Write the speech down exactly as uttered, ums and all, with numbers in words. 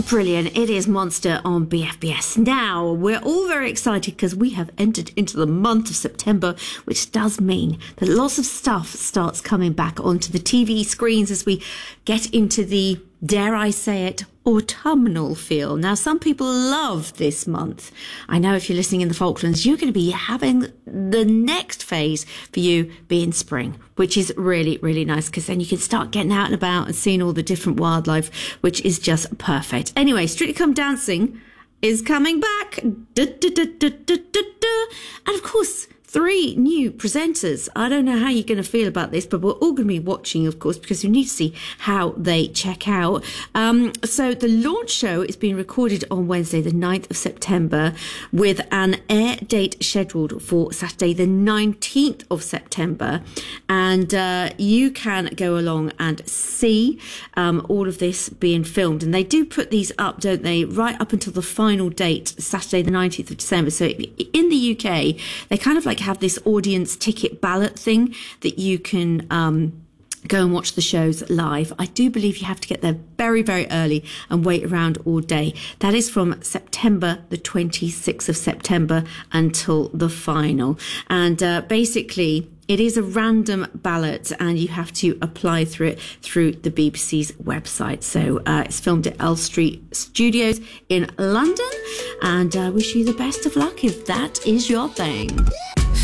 Brilliant. It is Monster on B F B S. Now, we're all very excited because we have entered into the month of September, which does mean that lots of stuff starts coming back onto the T V screens as we get into the, dare I say it, autumnal feel. Now, some people love this month. I know if you're listening in the Falklands, you're going to be having the next phase for you being spring, which is really, really nice because then you can start getting out and about and seeing all the different wildlife, which is just perfect. Anyway, Strictly Come Dancing is coming back. Da, da, da, da, da, da, da. And of course, three new presenters. I don't know how you're going to feel about this, but we're all going to be watching, of course, because we need to see how they check out. Um, so the launch show is being recorded on Wednesday, the ninth of September, with an air date scheduled for Saturday, the nineteenth of September. And uh, you can go along and see um, all of this being filmed. And they do put these up, don't they, right up until the final date, Saturday, the nineteenth of December. So in the U K, they kind of like have this audience ticket ballot thing that you can um, go and watch the shows live. I do believe you have to get there very, very early and wait around all day. That is from September, the twenty-sixth of September until the final. And uh, basically, it is a random ballot and you have to apply through it through the B B C's website. So uh, it's filmed at Elstree Studios in London, and I uh, wish you the best of luck if that is your thing.